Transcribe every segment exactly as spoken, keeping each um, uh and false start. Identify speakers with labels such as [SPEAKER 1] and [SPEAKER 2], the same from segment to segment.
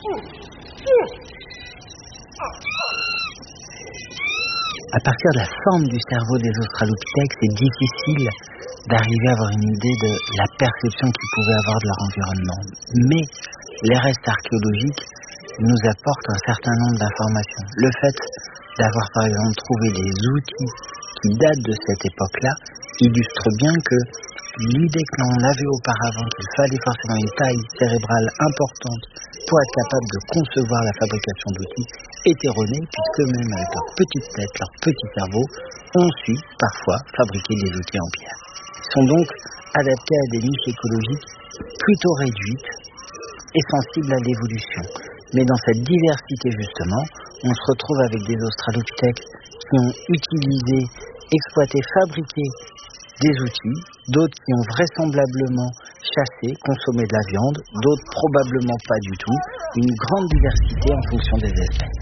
[SPEAKER 1] À partir de la forme du cerveau des australopithèques, c'est difficile d'arriver à avoir une idée de la perception qu'ils pouvaient avoir de leur environnement. Mais les restes archéologiques nous apportent un certain nombre d'informations. Le fait d'avoir par exemple trouvé des outils qui datent de cette époque-là illustre bien que l'idée que l'on avait auparavant qu'il fallait forcément une taille cérébrale importante pour être capable de concevoir la fabrication d'outils est erronée, puisqu'eux-mêmes avec leur petite tête, leur petit cerveau, ont su parfois fabriquer des outils en pierre. Ils sont donc adaptés à des niches écologiques plutôt réduites et sensibles à l'évolution. Mais dans cette diversité justement, on se retrouve avec des australopithèques qui ont utilisé, exploité, fabriqué des outils, d'autres qui ont vraisemblablement chassé, consommé de la viande, d'autres probablement pas du tout, une grande diversité en fonction des espèces.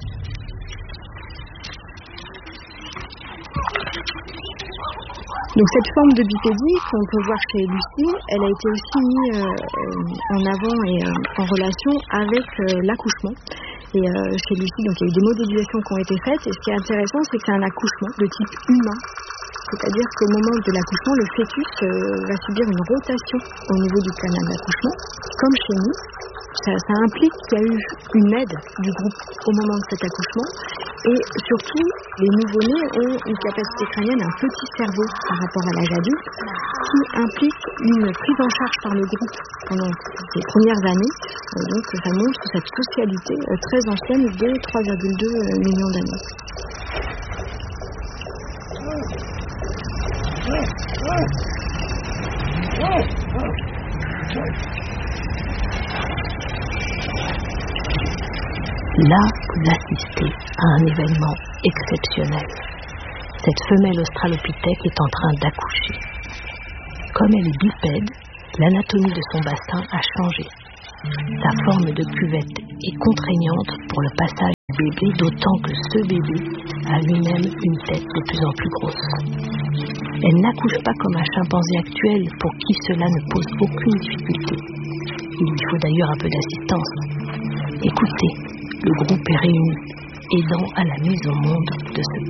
[SPEAKER 2] Donc cette forme de bipédie qu'on peut voir chez Lucie, elle a été aussi mise euh, en avant et euh, en relation avec euh, l'accouchement. Et euh, chez Lucie, donc, il y a eu des modélisations qui ont été faites. Et ce qui est intéressant, c'est que c'est un accouchement de type humain. C'est-à-dire qu'au moment de l'accouchement, le fœtus euh, va subir une rotation au niveau du canal d'accouchement, comme chez nous. Ça, ça implique qu'il y a eu une aide du groupe au moment de cet accouchement. Et surtout, les nouveau-nés ont une capacité crânienne, un petit cerveau par rapport à l'âge adulte, qui implique une prise en charge par le groupe pendant les premières années. Donc ça montre cette socialité très ancienne de trois virgule deux millions d'années.
[SPEAKER 3] Là, vous assistez à un événement exceptionnel. Cette femelle australopithèque est en train d'accoucher. Comme elle est bipède, l'anatomie de son bassin a changé. Sa forme de cuvette est contraignante pour le passage du bébé, d'autant que ce bébé a lui-même une tête de plus en plus grosse. Elle n'accouche pas comme un chimpanzé actuel pour qui cela ne pose aucune difficulté. Il lui faut d'ailleurs un peu d'assistance. Écoutez, le groupe est réuni, aidant à la mise au monde de ce